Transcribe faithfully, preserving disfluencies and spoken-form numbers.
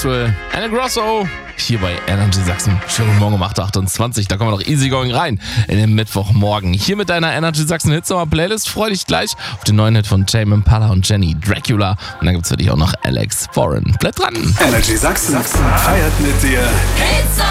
Maxwell, Anna Grosso, hier bei Energy Sachsen. Schönen guten Morgen um acht Uhr achtundzwanzig, da kommen wir noch easy going rein in den Mittwochmorgen. Hier mit deiner Energy Sachsen Hitsummer Playlist. Freu dich gleich auf den neuen Hit von Tame Impala und Jenny, Dracula. Und dann gibt's für dich auch noch Alex Foreign. Bleib dran. Energy Sachsen feiert mit dir. Hitsummer!